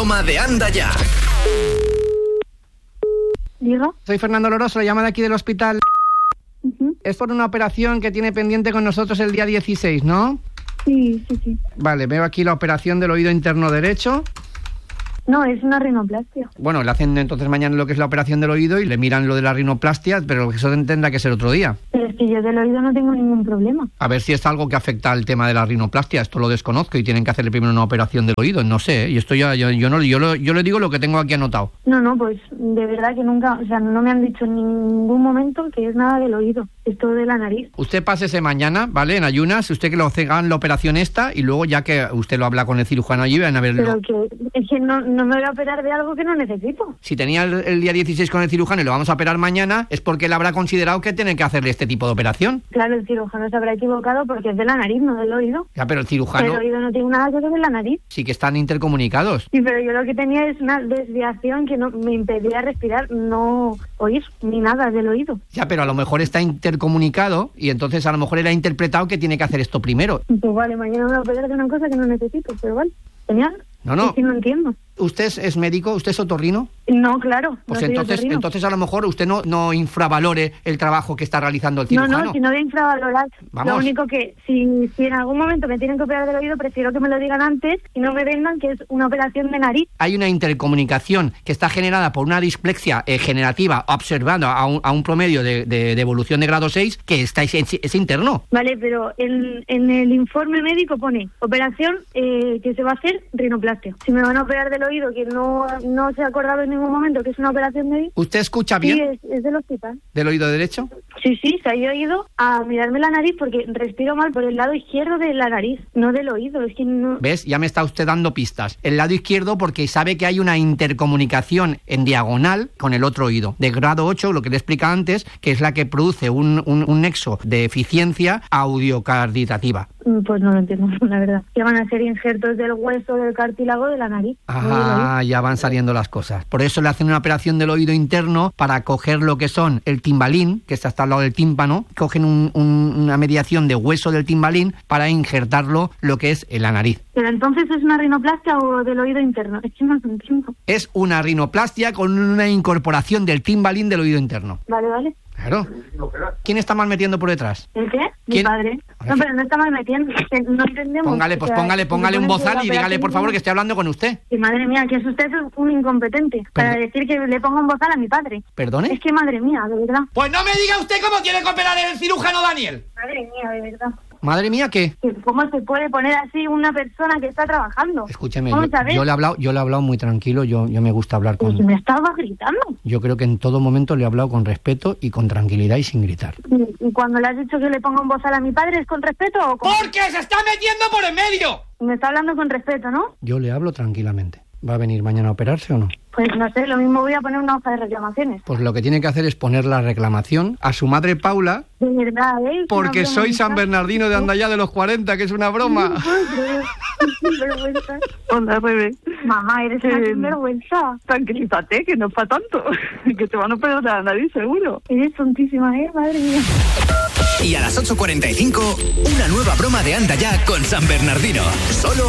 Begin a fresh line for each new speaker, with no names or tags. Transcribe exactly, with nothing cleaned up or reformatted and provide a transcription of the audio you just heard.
broma de Anda Ya.
¿Digo?
Soy Fernando Loroso, le llamo de aquí del hospital.
Uh-huh.
Es por una operación que tiene pendiente con nosotros el día dieciséis, ¿no?
Sí, sí, sí.
Vale, veo aquí la operación del oído interno derecho.
No, es una rinoplastia.
Bueno, le hacen entonces mañana lo que es la operación del oído y le miran lo de la rinoplastia, pero eso tendrá que ser otro día.
Pero es que yo del oído no tengo ningún problema.
A ver si es algo que afecta al tema de la rinoplastia. Esto lo desconozco y tienen que hacerle primero una operación del oído. No sé, ¿eh? Y esto ya, yo, yo no, yo, lo, yo le digo lo que tengo aquí anotado.
No, no, pues de verdad que nunca, o sea, no me han dicho en ningún momento que es nada del oído. Es todo de la nariz.
Usted pásese mañana, ¿vale? En ayunas, usted que lo hagan la operación esta y luego ya que usted lo habla con el cirujano allí, van a verlo.
Pero que es que no, no me voy a operar de algo que no necesito.
Si tenía el, el día dieciséis con el cirujano y lo vamos a operar mañana, es porque él habrá considerado que tienen que hacerle este tipo de operación.
Claro, el cirujano se habrá equivocado porque es de la nariz, no del oído.
Ya, pero el cirujano...
Pero el oído no tiene nada que ver con la nariz.
Sí que están intercomunicados.
Sí, pero yo lo que tenía es una desviación que no me impedía respirar, no oír ni nada del oído.
Ya, pero a lo mejor está intercomunicado y entonces a lo mejor él ha interpretado que tiene que hacer esto primero.
Pues vale, mañana me voy a operar de una cosa que no necesito, pero vale, genial.
No, no.
Es que no entiendo.
¿Usted es, es médico? ¿Usted es otorrino?
No, claro.
Pues
no
entonces, entonces a lo mejor usted no, no infravalore el trabajo que está realizando el cirujano.
No, no, si no voy a infravalorar.
Vamos.
Lo único que, si, si en algún momento me tienen que operar del oído, prefiero que me lo digan antes y no me vendan que es una operación de nariz.
Hay una intercomunicación que está generada por una displexia eh, generativa observada a un, a un promedio de, de, de evolución de grado seis que está, es, es interno.
Vale, pero en, en el informe médico pone operación eh, que se va a hacer rinoplastia. Si me van a operar del oído, que no, no se ha acordado en ningún momento que es una operación de...
¿Usted escucha bien?
Sí, es, es del hospital.
¿Del oído derecho?
Sí, sí, se ha ido a mirarme la nariz porque respiro mal por el lado izquierdo de la nariz, no del oído, es que no...
¿Ves? Ya me está usted dando pistas. El lado izquierdo porque sabe que hay una intercomunicación en diagonal con el otro oído. De grado ocho, lo que le explica antes, que es la que produce un, un, un nexo de eficiencia audiocarditativa.
Pues no lo entiendo, la verdad. Que van a ser injertos del hueso, del cartílago de la nariz.
Ah, ya van saliendo las cosas. Por eso le hacen una operación del oído interno para coger lo que son el timbalín, que está hasta al lado del tímpano, cogen un, un, una mediación de hueso del timbalín para injertarlo lo que es en la nariz.
Pero entonces es una rinoplastia o del oído interno. Es que no lo entiendo.
Es una rinoplastia con una incorporación del timbalín del oído interno.
Vale, vale.
Claro. ¿Quién está mal metiendo por detrás?
¿El qué? Mi
¿Quién?
padre. No, pero no está mal metiendo. No entendemos.
Póngale, pues
O sea,
póngale, póngale un bozal y dígale, por favor, que estoy hablando con usted.
Y madre mía, que es usted un incompetente para
Perdón.
decir que le ponga un bozal a mi padre.
¿Perdone?
Es que madre mía, de verdad.
Pues no me diga usted cómo tiene que operar el cirujano Daniel.
Madre mía, de verdad.
Madre mía, ¿qué?
Que ¿Cómo se puede poner así una persona que está trabajando?
Escúcheme,
Vamos
yo,
a ver.
yo le he hablado, yo le he hablado muy tranquilo, yo, yo me gusta hablar
Pues
con...
me estaba gritando.
Yo creo que en todo momento le he hablado con respeto y con tranquilidad y sin gritar.
Y, y cuando le has dicho que le ponga un bozal a mi padre, ¿es con respeto o con...?
¡Porque se está metiendo por en medio!
Me está hablando con respeto, ¿no?
Yo le hablo tranquilamente. ¿Va a venir mañana a operarse o no?
Pues no sé, lo mismo voy a poner una hoja de reclamaciones.
Pues lo que tiene que hacer es poner la reclamación a su madre Paula,
De verdad, ¿eh? Es
porque
una
soy San
vergüenza.
Bernardino de Andaya de los cuarenta, que es una broma.
Qué vergüenza.
Hola, Rebe.
Mamá, eres una
Eh,
sinvergüenza.
Tranquilízate, que no es para tanto. Que te van a operar la nariz, seguro.
Eres tontísima, ¿eh? Madre mía.
Y a las ocho cuarenta y cinco, una nueva broma de Anda Ya con San Bernardino. Solo